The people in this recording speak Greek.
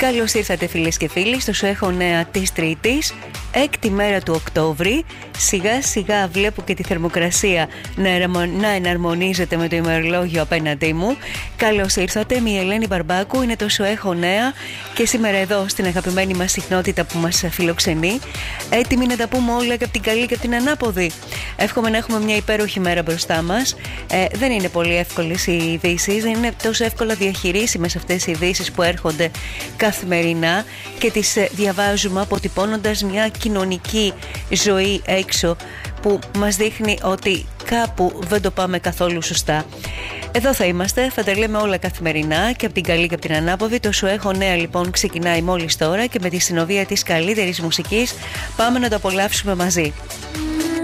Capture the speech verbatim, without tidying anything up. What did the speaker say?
Καλώς ήρθατε φίλες και φίλοι στο Σου Έχω Νέα της Τρίτης, έκτη μέρα του Οκτώβρη. Σιγά σιγά βλέπω και τη θερμοκρασία να εναρμονίζεται με το ημερολόγιο απέναντί μου. Καλώς ήρθατε, η Ελένη Μπαρμπάκου, είναι το Σου Έχω Νέα και σήμερα εδώ στην αγαπημένη μας συχνότητα που μας φιλοξενεί, έτοιμοι να τα πούμε όλα και από την καλή και από την ανάποδη. Εύχομαι να έχουμε μια υπέροχη μέρα μπροστά μας. Ε, δεν είναι πολύ εύκολες οι ειδήσεις, δεν είναι τόσο εύκολα διαχειρίσιμες αυτές οι ειδήσεις που έρχονται καθημερινά και τις διαβάζουμε αποτυπώνοντας μια κοινωνική ζωή έξω που μας δείχνει ότι κάπου δεν το πάμε καθόλου σωστά. Εδώ θα είμαστε, θα τα λέμε όλα καθημερινά και από την καλή και από την ανάποδη. Το Σου Έχω Νέα λοιπόν ξεκινάει μόλις τώρα και με τη συνοδεία της καλύτερης μουσικής πάμε να το απολαύσουμε μαζί.